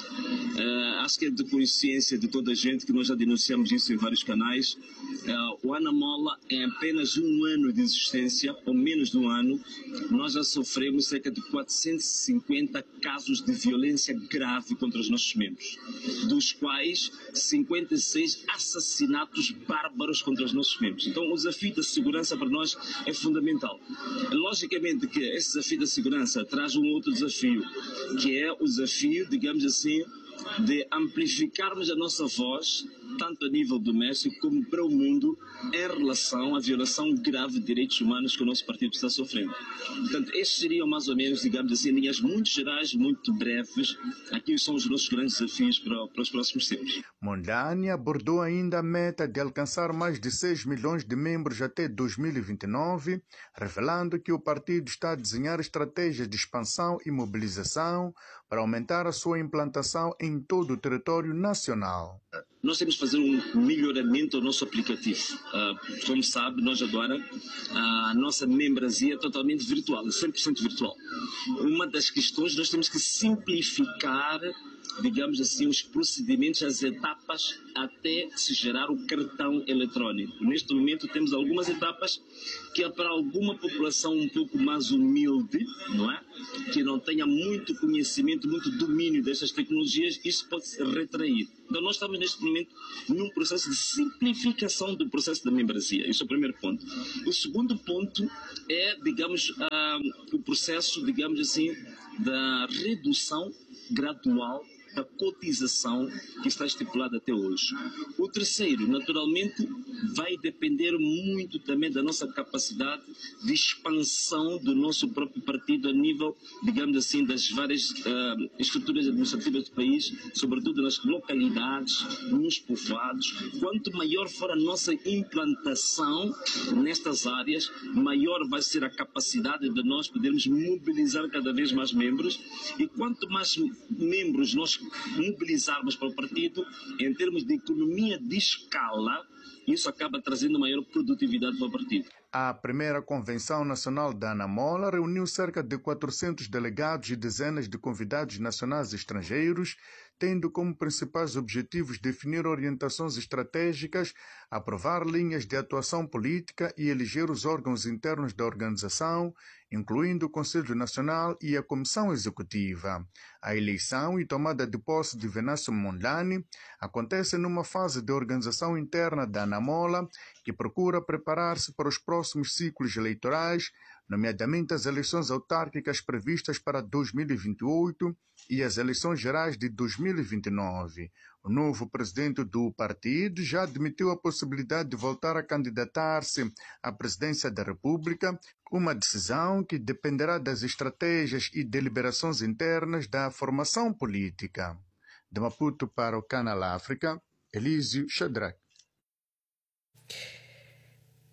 Uh, acho que é de consciência de toda a gente que nós já denunciamos isso em vários canais. Uh, o Anamola, em apenas um ano de existência, ou menos de um ano, nós já sofremos cerca de quatrocentos e cinquenta casos de violência grave contra os nossos membros, dos quais cinquenta e seis assassinatos bárbaros contra os nossos membros. Então o desafio da segurança para nós é fundamental. Logicamente que esse desafio da segurança traz um outro desafio, que é o desafio, digamos assim, de amplificarmos a nossa voz, tanto a nível doméstico como para o mundo, em relação à violação grave de direitos humanos que o nosso partido está sofrendo. Portanto, estes seriam mais ou menos, digamos assim, linhas muito gerais, muito breves, aqui são os nossos grandes desafios para, para os próximos tempos. Mondlane abordou ainda a meta de alcançar mais de seis milhões de membros até dois mil e vinte e nove, revelando que o partido está a desenhar estratégias de expansão e mobilização para aumentar a sua implantação em todo o território nacional. Nós temos que fazer um melhoramento ao nosso aplicativo. Uh, como sabe, nós agora, a nossa membresia é totalmente virtual, é cem por cento virtual. Uma das questões, nós temos que simplificar, digamos assim, os procedimentos, as etapas até se gerar o cartão eletrónico. Neste momento temos algumas etapas que é para alguma população um pouco mais humilde, não é? Que não tenha muito conhecimento, muito domínio destas tecnologias, isso pode se retrair. Então nós estamos neste momento num processo de simplificação do processo da membresia. Isso é o primeiro ponto. O segundo ponto é, digamos, uh, o processo, digamos assim, da redução gradual da cotização que está estipulada até hoje. O terceiro, naturalmente, vai depender muito também da nossa capacidade de expansão do nosso próprio partido a nível, digamos assim, das várias uh, estruturas administrativas do país, sobretudo nas localidades, nos povoados. Quanto maior for a nossa implantação nestas áreas, maior vai ser a capacidade de nós podermos mobilizar cada vez mais membros, e quanto mais membros nós mobilizarmos para o partido, em termos de economia de escala, isso acaba trazendo maior produtividade para o partido. A primeira Convenção Nacional da Anamola reuniu cerca de quatrocentos delegados e dezenas de convidados nacionais e estrangeiros, tendo como principais objetivos definir orientações estratégicas, aprovar linhas de atuação política e eleger os órgãos internos da organização, incluindo o Conselho Nacional e a Comissão Executiva. A eleição e tomada de posse de Venâncio Mondlane acontece numa fase de organização interna da Anamola, que procura preparar-se para os próximos ciclos eleitorais, nomeadamente as eleições autárquicas previstas para dois mil e vinte e oito e as eleições gerais de dois mil e vinte e nove. O novo presidente do partido já admitiu a possibilidade de voltar a candidatar-se à presidência da República, uma decisão que dependerá das estratégias e deliberações internas da formação política. De Maputo para o Canal África, Elísio Shadrach.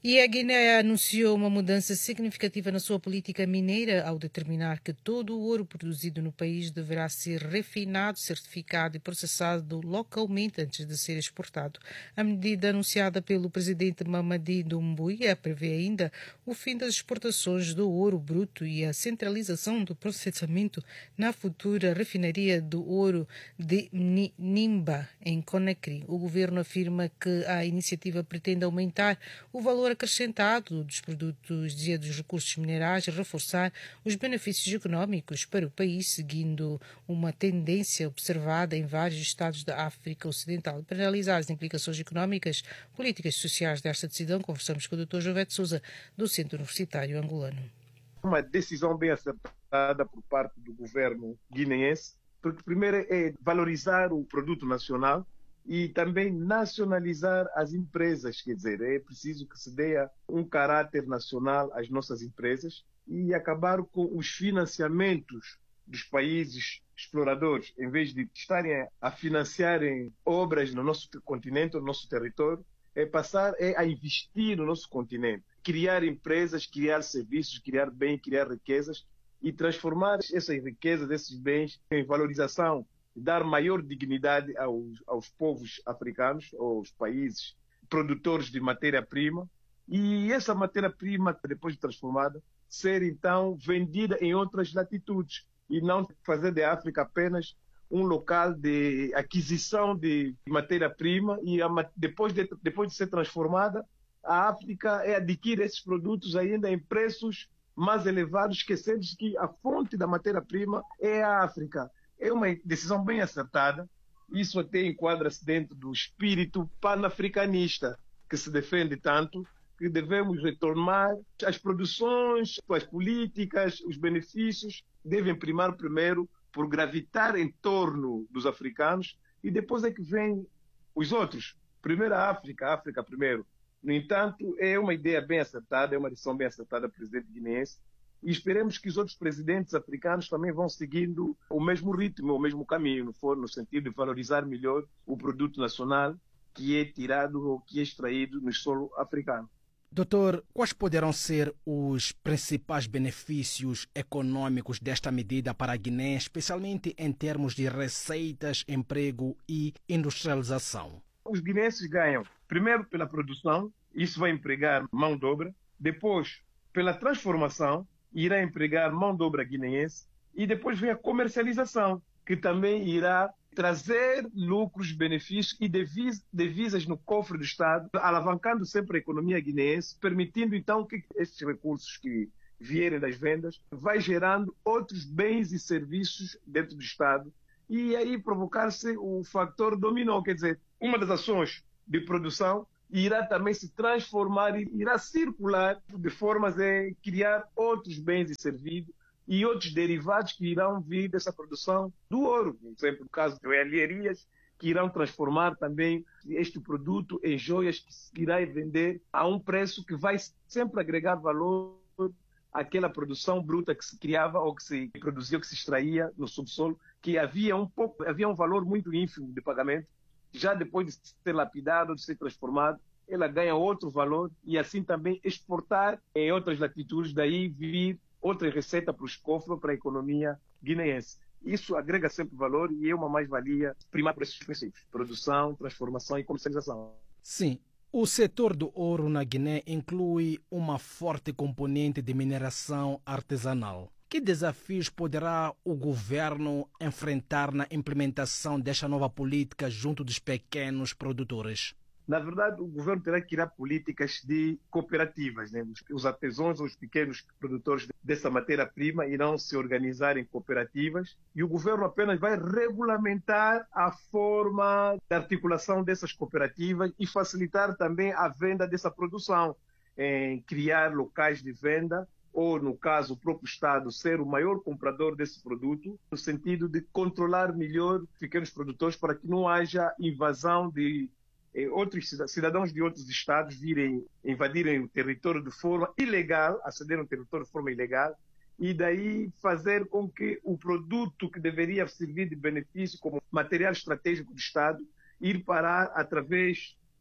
E a Guiné anunciou uma mudança significativa na sua política mineira ao determinar que todo o ouro produzido no país deverá ser refinado, certificado e processado localmente antes de ser exportado. A medida anunciada pelo presidente Mamadi Doumbouya prevê ainda o fim das exportações do ouro bruto e a centralização do processamento na futura refinaria do ouro de Nimba, em Conakry. O governo afirma que a iniciativa pretende aumentar o valor acrescentado dos produtos e dos recursos minerais e reforçar os benefícios económicos para o país, seguindo uma tendência observada em vários estados da África Ocidental. Para analisar as implicações económicas, políticas e sociais desta decisão, conversamos com o doutor Jovete Sousa, do Centro Universitário Angolano. Uma decisão bem acertada por parte do governo guineense, porque primeiro é valorizar o produto nacional e também nacionalizar as empresas, quer dizer, é preciso que se dê um caráter nacional às nossas empresas e acabar com os financiamentos dos países exploradores, em vez de estarem a financiarem obras no nosso continente, no nosso território, é passar é a investir no nosso continente, criar empresas, criar serviços, criar bens, criar riquezas e transformar essas riquezas, esses bens em valorização, dar maior dignidade aos, aos povos africanos, aos países produtores de matéria-prima, e essa matéria-prima, depois de transformada, ser então vendida em outras latitudes, e não fazer da África apenas um local de aquisição de matéria-prima, e a, depois, de, depois de ser transformada, a África é adquire esses produtos ainda em preços mais elevados, esquecendo que a fonte da matéria-prima é a África. É uma decisão bem acertada. Isso até enquadra-se dentro do espírito panafricanista que se defende tanto, que devemos retomar as produções, as políticas, os benefícios devem primar primeiro por gravitar em torno dos africanos e depois é que vêm os outros. Primeiro a África, a África primeiro. No entanto, é uma ideia bem acertada, é uma decisão bem acertada do presidente guineense. E esperemos que os outros presidentes africanos também vão seguindo o mesmo ritmo, o mesmo caminho, for no sentido de valorizar melhor o produto nacional que é tirado ou que é extraído no solo africano. Doutor, quais poderão ser os principais benefícios econômicos desta medida para a Guiné, especialmente em termos de receitas, emprego e industrialização? Os guineenses ganham, primeiro pela produção, isso vai empregar mão de obra, depois pela transformação, irá empregar mão de obra guineense, e depois vem a comercialização, que também irá trazer lucros, benefícios e divisas no cofre do Estado, alavancando sempre a economia guineense, permitindo então que estes recursos que vierem das vendas vai gerando outros bens e serviços dentro do Estado e aí provocar-se o fator dominó, quer dizer, uma das ações de produção irá também se transformar e irá circular de formas a criar outros bens e serviços e outros derivados que irão vir dessa produção do ouro. Por exemplo, no caso de joalherias, que irão transformar também este produto em joias que se irá vender a um preço que vai sempre agregar valor àquela produção bruta que se criava ou que se produzia, que se extraía no subsolo, que havia um pouco, havia um valor muito ínfimo de pagamento. Já depois de ser lapidado, de ser transformado, ela ganha outro valor e assim também exportar em outras latitudes, daí vir outra receita para os cofres, para a economia guineense. Isso agrega sempre valor e é uma mais-valia primar por esses princípios: produção, transformação e comercialização. Sim. O setor do ouro na Guiné inclui uma forte componente de mineração artesanal. Que desafios poderá o governo enfrentar na implementação desta nova política junto dos pequenos produtores? Na verdade, o governo terá que criar políticas de cooperativas, né? Os artesãos ou os pequenos produtores dessa matéria-prima irão se organizar em cooperativas e o governo apenas vai regulamentar a forma de articulação dessas cooperativas e facilitar também a venda dessa produção, em criar locais de venda ou, no caso, o próprio Estado ser o maior comprador desse produto, no sentido de controlar melhor os pequenos produtores para que não haja invasão de outros cidadãos de outros estados virem invadirem o território de forma ilegal, acederem ao território de forma ilegal, e daí fazer com que o produto que deveria servir de benefício como material estratégico do Estado ir parar através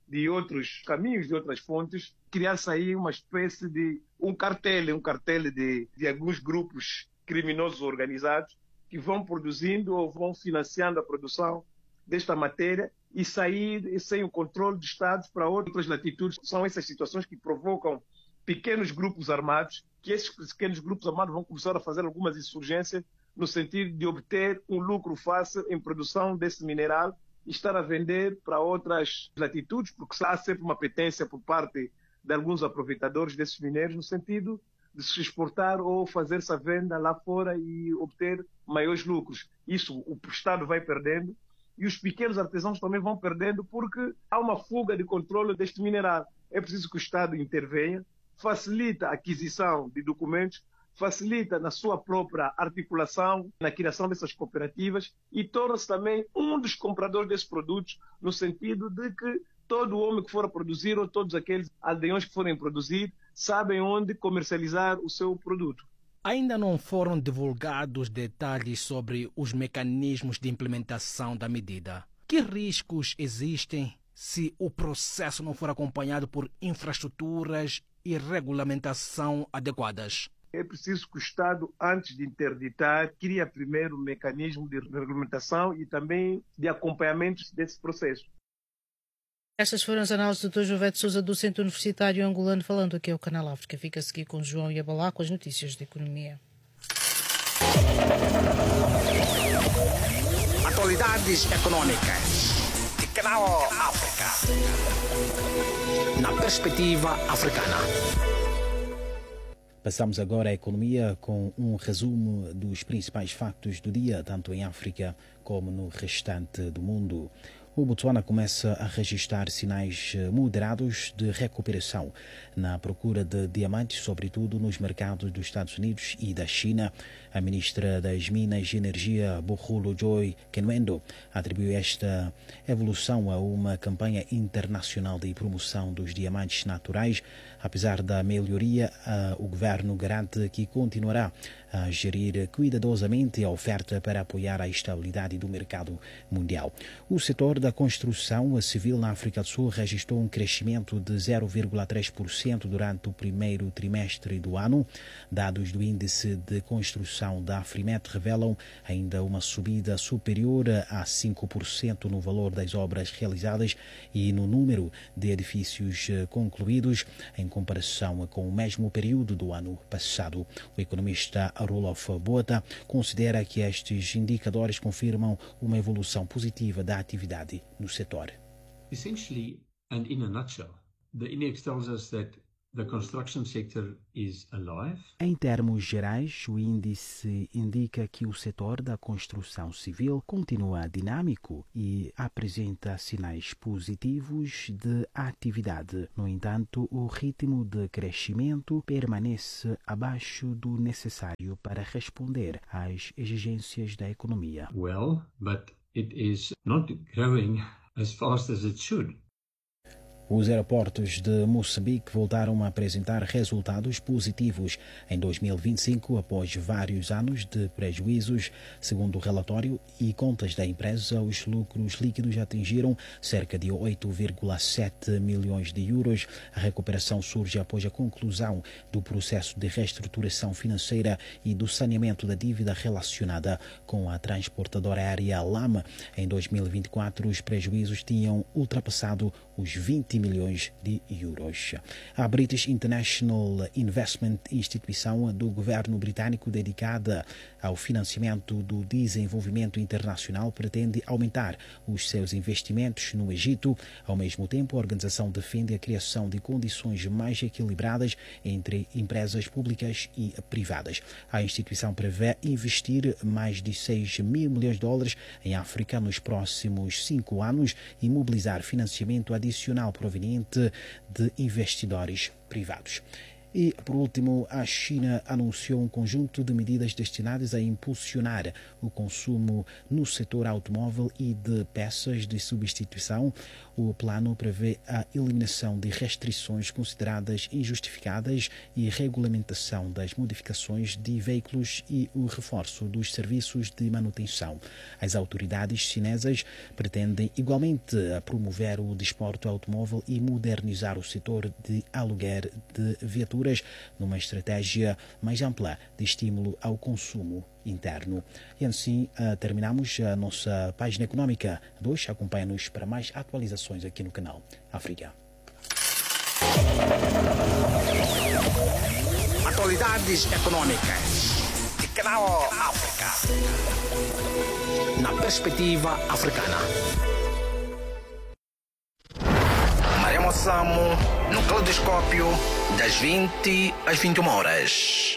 de outros caminhos, de outras fontes, criar-se aí uma espécie de um cartel, um cartel de, de alguns grupos criminosos organizados que vão produzindo ou vão financiando a produção desta matéria e sair sem o controle de Estados para outras latitudes. São essas situações que provocam pequenos grupos armados, que esses pequenos grupos armados vão começar a fazer algumas insurgências no sentido de obter um lucro fácil em produção desse mineral e estar a vender para outras latitudes, porque há sempre uma petência por parte de alguns aproveitadores desses minérios no sentido de se exportar ou fazer essa venda lá fora e obter maiores lucros. Isso o Estado vai perdendo e os pequenos artesãos também vão perdendo porque há uma fuga de controle deste mineral. É preciso que o Estado intervenha, facilita a aquisição de documentos, facilita na sua própria articulação, na criação dessas cooperativas e torna-se também um dos compradores desses produtos, no sentido de que todo homem que for a produzir ou todos aqueles aldeões que forem produzir sabem onde comercializar o seu produto. Ainda não foram divulgados detalhes sobre os mecanismos de implementação da medida. Que riscos existem se o processo não for acompanhado por infraestruturas e regulamentação adequadas? É preciso que o Estado, antes de interditar, crie primeiro um mecanismo de regulamentação e também de acompanhamento desse processo. Estas foram as análises do doutor Jovete Sousa, do Centro Universitário Angolano, falando aqui ao Canal África. Fica a seguir com João Iabalá com as notícias de economia. Atualidades econômicas de Canal África. Na perspectiva africana. Passamos agora à economia com um resumo dos principais factos do dia, tanto em África como no restante do mundo. O Botsuana começa a registrar sinais moderados de recuperação na procura de diamantes, sobretudo nos mercados dos Estados Unidos e da China. A ministra das Minas e Energia, Bukhulu Joy Kenwendo, atribuiu esta evolução a uma campanha internacional de promoção dos diamantes naturais. Apesar da melhoria, o governo garante que continuará a gerir cuidadosamente a oferta para apoiar a estabilidade do mercado mundial. O setor da construção civil na África do Sul registrou um crescimento de zero vírgula três por cento durante o primeiro trimestre do ano. Dados do índice de construção da Afrimet revelam ainda uma subida superior a cinco por cento no valor das obras realizadas e no número de edifícios concluídos em comparação com o mesmo período do ano passado. O economista Rolof Bota considera que estes indicadores confirmam uma evolução positiva da atividade no setor. Essentially, and in a nutshell, the index tells us that the construction sector is alive. Em termos gerais, o índice indica que o setor da construção civil continua dinâmico e apresenta sinais positivos de atividade. No entanto, o ritmo de crescimento permanece abaixo do necessário para responder às exigências da economia. Well, but it is not growing as fast as it should. Os aeroportos de Moçambique voltaram a apresentar resultados positivos em dois mil e vinte e cinco, após vários anos de prejuízos. Segundo o relatório e contas da empresa, os lucros líquidos atingiram cerca de oito vírgula sete milhões de euros. A recuperação surge após a conclusão do processo de reestruturação financeira e do saneamento da dívida relacionada com a transportadora aérea Lama. Em dois mil e vinte e quatro, os prejuízos tinham ultrapassado os vinte milhões de euros. A British International Investment, instituição do governo britânico dedicada ao financiamento do desenvolvimento internacional, pretende aumentar os seus investimentos no Egito. Ao mesmo tempo, a organização defende a criação de condições mais equilibradas entre empresas públicas e privadas. A instituição prevê investir mais de seis mil milhões de dólares em África nos próximos cinco anos e mobilizar financiamento adicional proveniente de investidores privados. E, por último, a China anunciou um conjunto de medidas destinadas a impulsionar o consumo no setor automóvel e de peças de substituição. O plano prevê a eliminação de restrições consideradas injustificadas e regulamentação das modificações de veículos e o reforço dos serviços de manutenção. As autoridades chinesas pretendem igualmente promover o desporto automóvel e modernizar o setor de aluguer de viaturas numa estratégia mais ampla de estímulo ao consumo interno. E assim uh, terminamos a nossa página econômica. Dois, acompanha-nos para mais atualizações aqui no canal África. Atualidades econômicas de Canal África. Na perspectiva africana. Maria Moçamo, no Claudoscópio, das vinte às vinte e uma horas.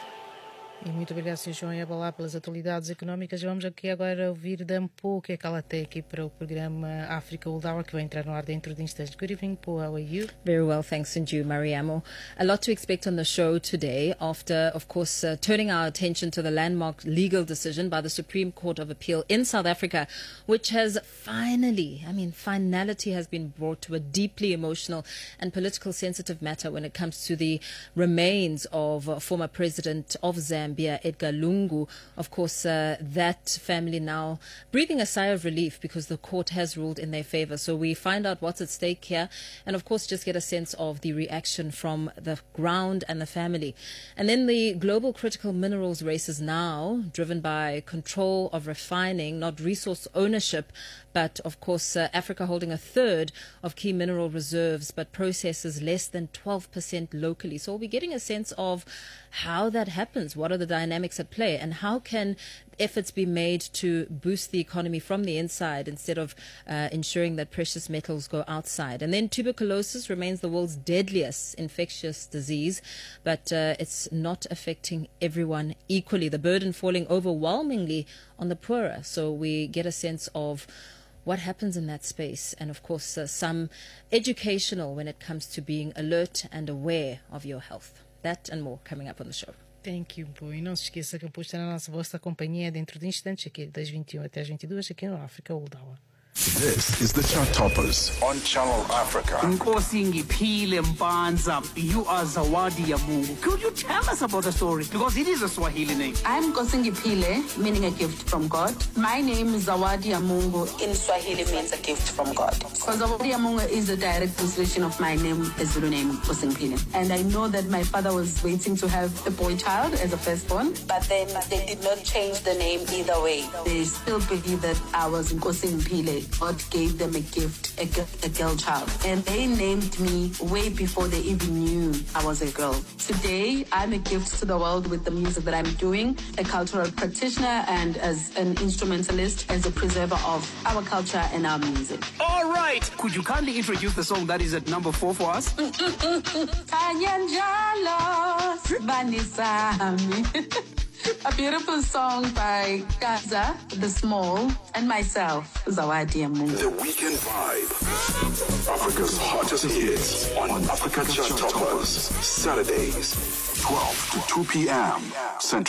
E muito obrigado, senhor João Yabalá, pelas atualidades económicas. Vamos aqui agora ouvir da Mpo, o que é que ela tem aqui para o programa África World Hour, que vai entrar no ar dentro de instantes. Good evening, Mpo. How are you? Very well, thanks, and you, Mariamo. A lot to expect on the show today after, of course, uh, turning our attention to the landmark legal decision by the Supreme Court of Appeal in South Africa, which has finally, I mean, finality has been brought to a deeply emotional and political sensitive matter when it comes to the remains of uh, former President of Zambia, Edgar Lungu. Of course, uh, that family now breathing a sigh of relief because the court has ruled in their favor. So we find out what's at stake here and, of course, just get a sense of the reaction from the ground and the family. And then the global critical minerals race is now driven by control of refining, not resource ownership, but, of course, uh, Africa holding a third of key mineral reserves, but processes less than twelve percent locally. So we'll be getting a sense of how that happens. What are the dynamics at play? And how can efforts be made to boost the economy from the inside instead of uh, ensuring that precious metals go outside? And then tuberculosis remains the world's deadliest infectious disease, but uh, it's not affecting everyone equally. The burden falling overwhelmingly on the poorer. So we get a sense of what happens in that space, and of course uh, some educational when it comes to being alert and aware of your health. That and more coming up on the show. Thank you, Mpo. E não se esqueça que Mpo está na nossa vossa companhia dentro de instantes, aqui das vinte e uma até as vinte e duas, aqui no África World Hour. This is the Chart Toppers on Channel Africa. Nkosi Ngiphile Mpanza, you are Zawadi Yamungu. Could you tell us about the story? Because it is a Swahili name. I'm Nkosi Ngiphile, meaning a gift from God. My name is Zawadi Yamungu. In Swahili means a gift from God. So Zawadi Yamungu is a direct translation of my name, a Zulu name, Nkosi Ngiphile. And I know that my father was waiting to have a boy child as a firstborn, but then they did not change the name either way. They still believe that I was Nkosi Ngiphile. God gave them a gift, a, a girl child. And they named me way before they even knew I was a girl. Today, I'm a gift to the world with the music that I'm doing, a cultural practitioner and as an instrumentalist, as a preserver of our culture and our music. All right. Could you kindly introduce the song that is at number four for us? A beautiful song by Gaza, The Small, and myself, Zawadi Yamungu. The Weekend Vibe. Africa's hottest hits on Africa Chart Toppers. Saturdays, twelve to two p.m. Central.